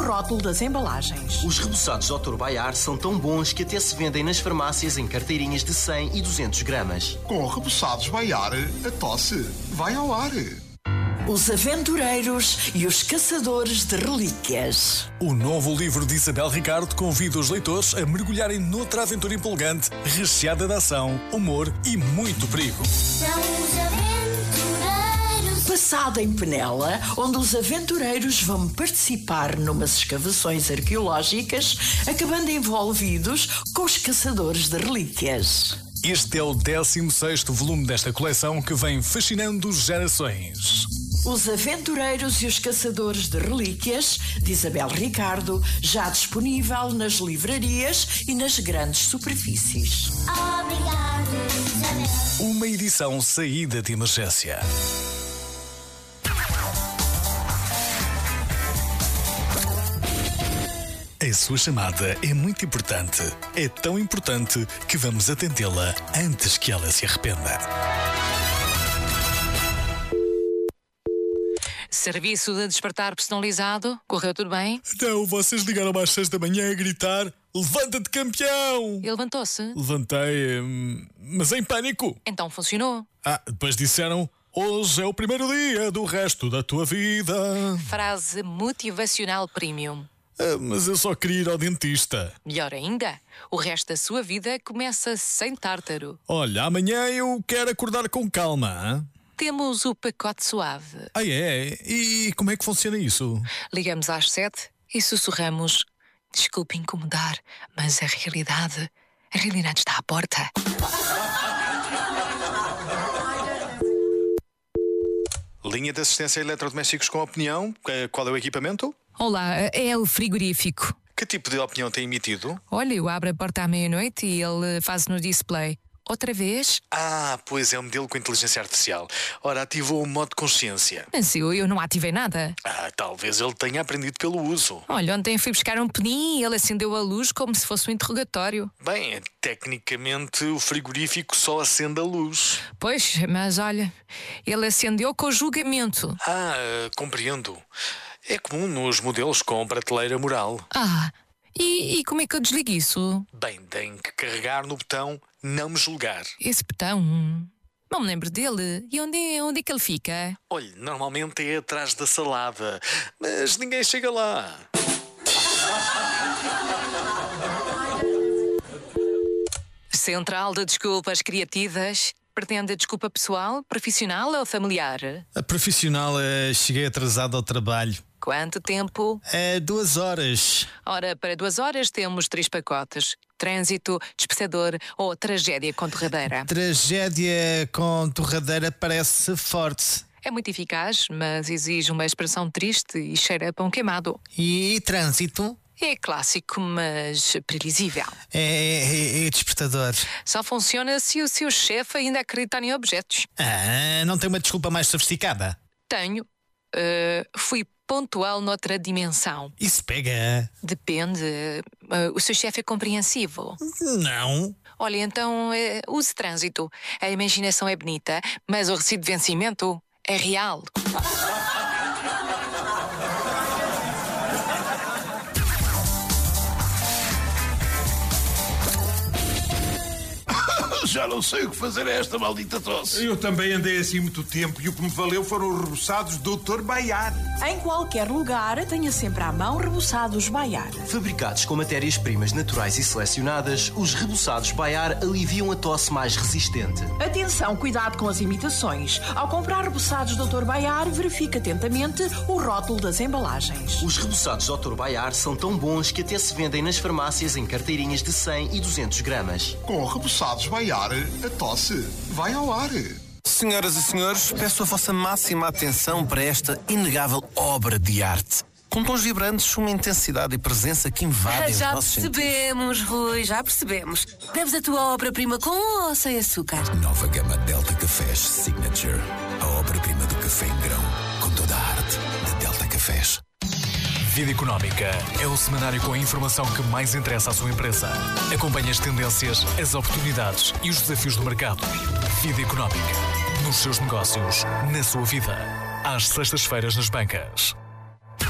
rótulo das embalagens. Os reboçados Dr. Baiar são tão bons que até se vendem nas farmácias em carteirinhas de 100 e 200 gramas. Com reboçados Baiar, a tosse vai ao ar. Os aventureiros e os caçadores de relíquias. O novo livro de Isabel Ricardo convida os leitores a mergulharem noutra aventura empolgante, recheada de ação, humor e muito perigo. São os aventureiros. Passada em Penela, onde os aventureiros vão participar numas escavações arqueológicas, acabando envolvidos com os caçadores de relíquias. Este é o 16º volume desta coleção que vem fascinando gerações. Os Aventureiros e os Caçadores de Relíquias, de Isabel Ricardo, já disponível nas livrarias e nas grandes superfícies. Obrigado, Isabel. Uma edição saída de emergência. A sua chamada é muito importante. É tão importante que vamos atendê-la antes que ela se arrependa. Serviço de despertar personalizado. Correu tudo bem? Não, vocês ligaram às 6 da manhã a gritar: levanta-te, campeão! Ele levantou-se? Levantei, mas em pânico. Então funcionou. Depois disseram: hoje é o primeiro dia do resto da tua vida. Frase motivacional premium. Mas eu só queria ir ao dentista. Melhor ainda, o resto da sua vida começa sem tártaro. Olha, amanhã eu quero acordar com calma, hein? Temos o pacote suave. É? E como é que funciona isso? Ligamos às 7 e sussurramos: desculpe incomodar, mas a realidade está à porta. Linha de assistência a eletrodomésticos com opinião. Qual é o equipamento? Olá, é o frigorífico. Que tipo de opinião tem emitido? Olha, eu abro a porta à meia-noite e ele faz no display. Outra vez? Pois é um modelo com inteligência artificial. Ora, ativou o modo de consciência. Mas eu não ativei nada. Talvez ele tenha aprendido pelo uso. Olha, ontem fui buscar um pedim e ele acendeu a luz como se fosse um interrogatório. Bem, tecnicamente o frigorífico só acende a luz. Pois, mas olha, ele acendeu com o julgamento. Compreendo. É comum nos modelos com prateleira mural. E como é que eu desligo isso? Bem, tem que carregar no botão não me julgar. Esse botão? Não me lembro dele. E onde é que ele fica? Olha, normalmente é atrás da salada, mas ninguém chega lá. Central de Desculpas Criativas. Pretende desculpa pessoal, profissional ou familiar? A profissional, cheguei atrasado ao trabalho. Quanto tempo? 2 horas. Ora, para 2 horas temos 3 pacotes. Trânsito, despecedor ou tragédia com torradeira. Tragédia com torradeira parece forte. É muito eficaz, mas exige uma expressão triste e cheira a pão queimado. E trânsito? É clássico, mas previsível. É despertador. Só funciona se o seu chefe ainda acreditar em objetos. Não tem uma desculpa mais sofisticada? Tenho. Fui pontual noutra dimensão. Isso pega? Depende. O seu chefe é compreensivo? Não. Olha, então use trânsito. A imaginação é bonita, mas o recibo de vencimento é real. Já não sei o que fazer a esta maldita tosse. Eu também andei assim muito tempo e o que me valeu foram os reboçados Dr. Baiar. Em qualquer lugar, tenha sempre à mão reboçados Baiar. Fabricados com matérias-primas naturais e selecionadas, os reboçados Baiar aliviam a tosse mais resistente. Atenção, cuidado com as imitações. Ao comprar reboçados Dr. Baiar, verifique atentamente o rótulo das embalagens. Os reboçados Dr. Baiar são tão bons que até se vendem nas farmácias em carteirinhas de 100 e 200 gramas. Com reboçados Baiar, a tosse vai ao ar. Senhoras e senhores, peço a vossa máxima atenção para esta inegável obra de arte. Com tons vibrantes, uma intensidade e presença que invadem os nossos sentidos. Já percebemos, Rui, já percebemos. Deves a tua obra-prima com ou sem açúcar? Nova gama Delta Cafés Signature. A obra-prima do café em grão, com toda a arte da Delta Cafés. Vida Económica é o semanário com a informação que mais interessa à sua empresa. Acompanhe as tendências, as oportunidades e os desafios do mercado. Vida Económica. Nos seus negócios, na sua vida. Às sextas-feiras nas bancas.